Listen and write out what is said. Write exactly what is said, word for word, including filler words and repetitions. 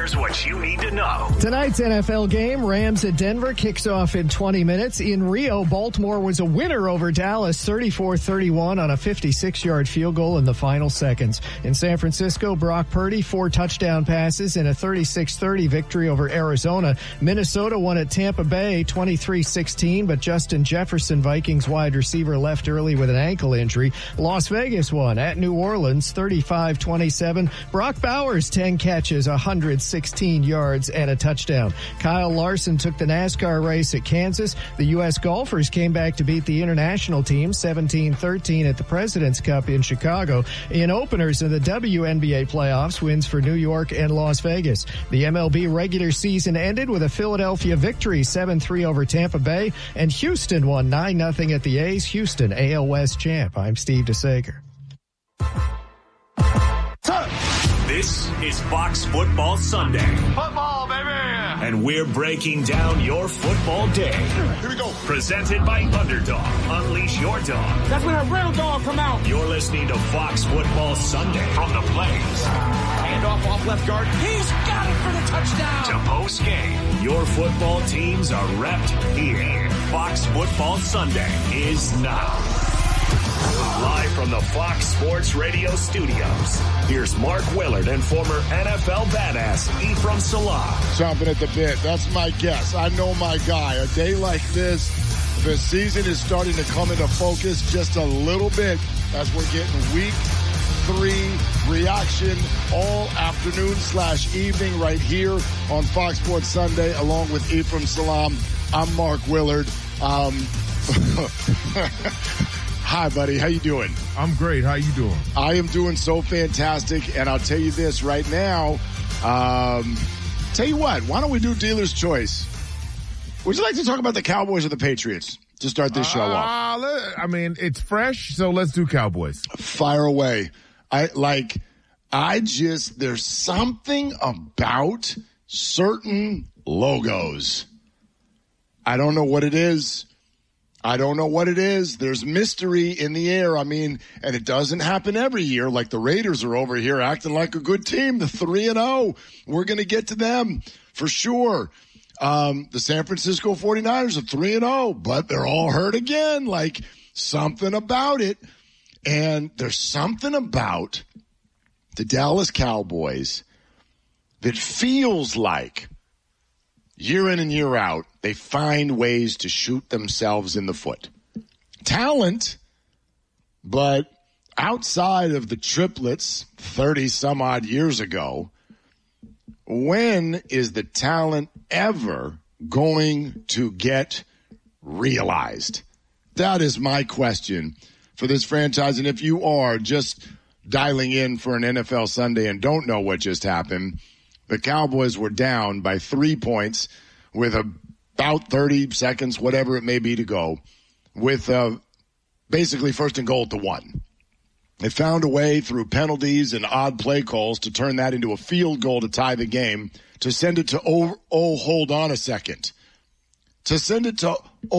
Here's what you need to know. Tonight's N F L game, Rams at Denver, kicks off in twenty minutes. In Rio, Baltimore was a winner over Dallas, thirty-four thirty-one on a fifty-six-yard field goal in the final seconds. In San Francisco, Brock Purdy, four touchdown passes in a thirty-six thirty victory over Arizona. Minnesota won at Tampa Bay, twenty-three sixteen, but Justin Jefferson, Vikings wide receiver, left early with an ankle injury. Las Vegas won at New Orleans, thirty-five twenty-seven. Brock Bowers, ten catches, one hundred sixteen yards and a touchdown. Kyle Larson took the NASCAR race at Kansas. The U S golfers came back to beat the international team seventeen thirteen at the President's Cup in Chicago. In openers of the W N B A playoffs, wins for New York and Las Vegas. The M L B regular season ended with a Philadelphia victory, seven three over Tampa Bay, and Houston won nine nothing at the A's. Houston, A L West champ. I'm Steve DeSager. This is Fox Football Sunday. Football, baby! And we're breaking down your football day. Here we go. Presented by Underdog. Unleash your dog. That's when a real dog come out. You're listening to Fox Football Sunday. From the Blaze. Hand off off left guard. He's got it for the touchdown. To post game. Your football teams are repped here. Fox Football Sunday is now. Live from the Fox Sports Radio studios, here's Mark Willard and former N F L badass Ephraim Salah. Chomping at the bit. That's my guess. I know my guy. A day like this, the season is starting to come into focus just a little bit as we're getting week three reaction all afternoon slash evening right here on Fox Sports Sunday along with Ephraim Salah. I'm Mark Willard. Um... Hi, buddy. How you doing? I'm great. How you doing? I am doing so fantastic, and I'll tell you this right now. Um, tell you what, why don't we do dealer's choice? Would you like to talk about the Cowboys or the Patriots to start this show off? Uh, I mean, it's fresh, so let's do Cowboys. Fire away. I like. I just there's something about certain logos. I don't know what it is. I don't know what it is. There's mystery in the air. I mean, and it doesn't happen every year. Like the Raiders are over here acting like a good team. The three and oh. We're going to get to them for sure. Um, the San Francisco forty-niners are three and oh, but they're all hurt again. Like something about it. And there's something about the Dallas Cowboys that feels like year in and year out, they find ways to shoot themselves in the foot. Talent, but outside of the triplets thirty some odd years ago, when is the talent ever going to get realized? That is my question for this franchise. And if you are just dialing in for an N F L Sunday and don't know what just happened, the Cowboys were down by three points with about thirty seconds, whatever it may be to go, with uh, basically first and goal at the one. They found a way through penalties and odd play calls to turn that into a field goal to tie the game, to send it to, oh, oh hold on a second, to send it to